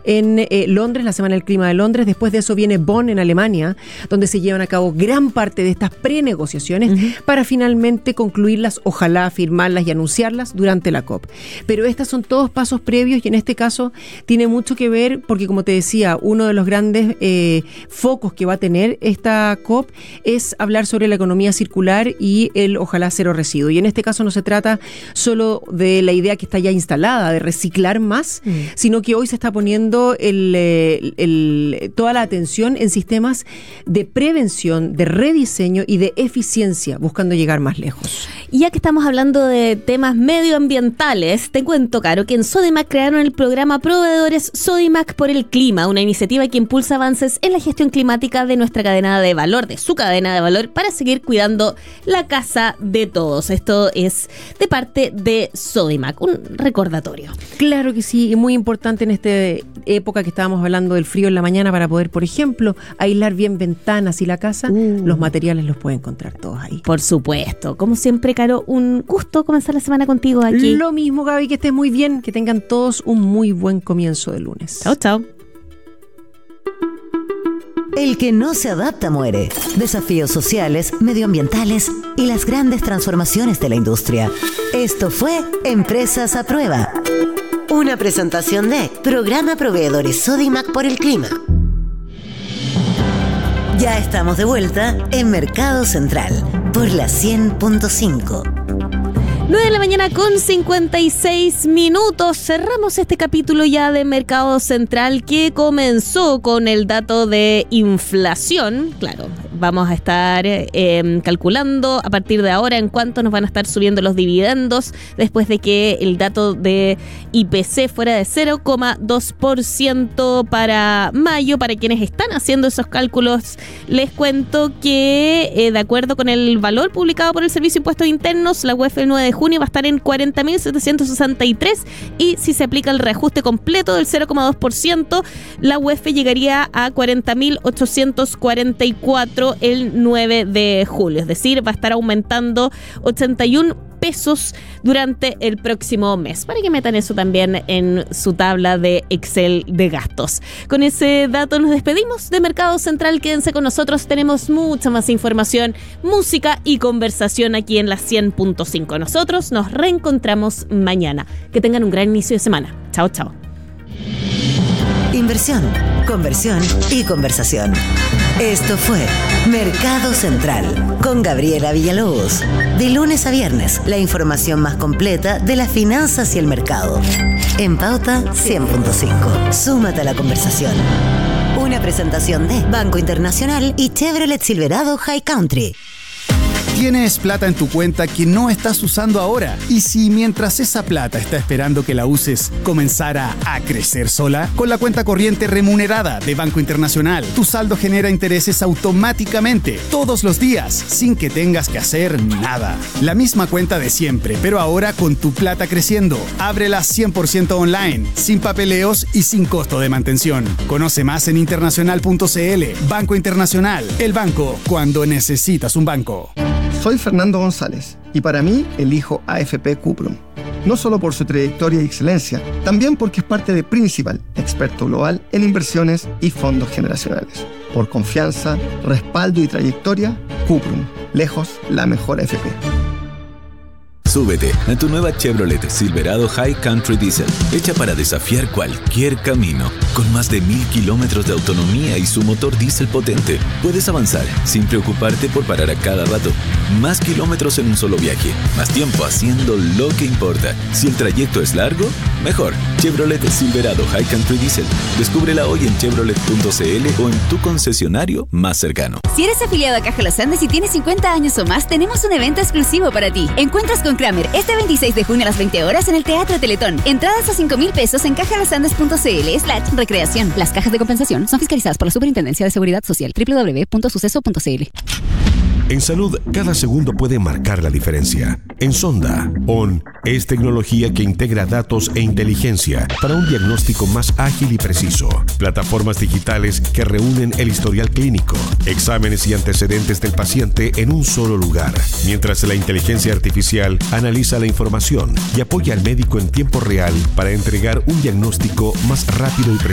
en Londres, la Semana del Clima de Londres. Después de eso viene Bonn en Alemania, donde se llevan a cabo gran parte de estas prenegociaciones para finalmente concluirlas, ojalá firmarlas y anunciarlas durante la COP. Pero estos son todos pasos previos y en este caso tiene mucho que ver porque, como te decía, uno de los grandes focos que va a tener esta COP es hablar sobre la economía circular y el ojalá cero residuo. Y en este caso no se trata solo de la idea que está ya instalada de reciclar más, sino que hoy se está poniendo toda la atención en sistemas de prevención, de rediseño y de eficiencia, buscando llegar más lejos. Y ya que estamos hablando de temas medioambientales, te cuento, Caro, que en Sodimac crearon el programa Proveedores Sodimac por el Clima, una iniciativa que impulsa avances en la gestión climática de nuestra cadena de valor, de su cadena de valor, para seguir cuidando la casa de todos. Esto es de parte de Sodimac, un recordatorio. Claro que sí, y muy importante en esta época que estábamos hablando del frío en la mañana para poder, por ejemplo, aislar bien ventanas y la casa. Los materiales los pueden encontrar todos ahí. Por supuesto. Como siempre, Caro, un gusto comenzar la semana contigo aquí. Lo mismo, Gaby, que estés muy bien, que tengan todos un muy buen comienzo de lunes. Chao, chao. El que no se adapta muere. Desafíos sociales, medioambientales y las grandes transformaciones de la industria. Esto fue Empresas a Prueba. Una presentación de Programa Proveedores Sodimac por el Clima. Ya estamos de vuelta en Mercado Central por la 100.5. 9 de la mañana con 56 minutos. Cerramos este capítulo ya de Mercado Central que comenzó con el dato de inflación. Claro, vamos a estar calculando a partir de ahora en cuánto nos van a estar subiendo los dividendos después de que el dato de IPC fuera de 0,2% para mayo. Para quienes están haciendo esos cálculos, les cuento que de acuerdo con el valor publicado por el Servicio de Impuestos Internos, la UEF el 9 de junio va a estar en 40.763 y si se aplica el reajuste completo del 0,2%, la UEF llegaría a 40.844 el 9 de julio. Es decir, va a estar aumentando 81 pesos durante el próximo mes, para que metan eso también en su tabla de Excel de gastos. Con ese dato nos despedimos de Mercado Central. Quédense con nosotros, tenemos mucha más información, música y conversación aquí en la 100.5. Nosotros nos reencontramos mañana. Que tengan un gran inicio de semana. Chao, chao. Inversión, conversión y conversación. Esto fue Mercado Central con Gabriela Villalobos. De lunes a viernes, la información más completa de las finanzas y el mercado. En Pauta 100.5. Súmate a la conversación. Una presentación de Banco Internacional y Chevrolet Silverado High Country. Tienes plata en tu cuenta que no estás usando ahora. ¿Y si mientras esa plata está esperando que la uses, comenzara a crecer sola? Con la cuenta corriente remunerada de Banco Internacional, tu saldo genera intereses automáticamente, todos los días, sin que tengas que hacer nada. La misma cuenta de siempre, pero ahora con tu plata creciendo. Ábrela 100% online, sin papeleos y sin costo de mantención. Conoce más en internacional.cl. Banco Internacional, el banco cuando necesitas un banco. Soy Fernando González y para mí elijo AFP Cuprum. No solo por su trayectoria y excelencia, también porque es parte de Principal, experto global en inversiones y fondos generacionales. Por confianza, respaldo y trayectoria, Cuprum, lejos la mejor AFP. Súbete a tu nueva Chevrolet Silverado High Country Diesel, hecha para desafiar cualquier camino. Con más de 1,000 kilómetros de autonomía y su motor diésel potente, puedes avanzar sin preocuparte por parar a cada rato. Más kilómetros en un solo viaje, más tiempo haciendo lo que importa. Si el trayecto es largo, mejor. Chevrolet Silverado High Country Diesel. Descúbrela hoy en chevrolet.cl o en tu concesionario más cercano. Si eres afiliado a Caja Los Andes y tienes 50 años o más, tenemos un evento exclusivo para ti. Encuentras con Kramer este 26 de junio a las 20 horas en el Teatro Teletón. Entradas a 5,000 pesos en cajalosandes.cl/recreación. Las cajas de compensación son fiscalizadas por la Superintendencia de Seguridad Social. www.suceso.cl. En salud, cada segundo puede marcar la diferencia. En Sonda, ON es tecnología que integra datos e inteligencia para un diagnóstico más ágil y preciso. Plataformas digitales que reúnen el historial clínico, exámenes y antecedentes del paciente en un solo lugar, mientras la inteligencia artificial analiza la información y apoya al médico en tiempo real para entregar un diagnóstico más rápido y preciso.